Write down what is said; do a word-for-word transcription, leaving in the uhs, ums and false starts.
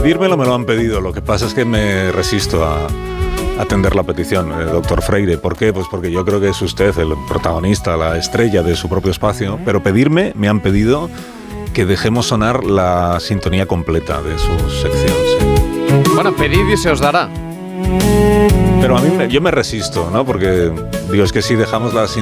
pedírmelo me lo han pedido, lo que pasa es que me resisto a atender la petición, eh, doctor Freire. ¿Por qué? Pues porque yo creo que es usted el protagonista, la estrella de su propio espacio, pero pedirme, me han pedido que dejemos sonar la sintonía completa de su sección. Sí. Bueno, pedid y se os dará. Pero a mí me, yo me resisto, ¿no? Porque digo, es que si dejamos la sintonía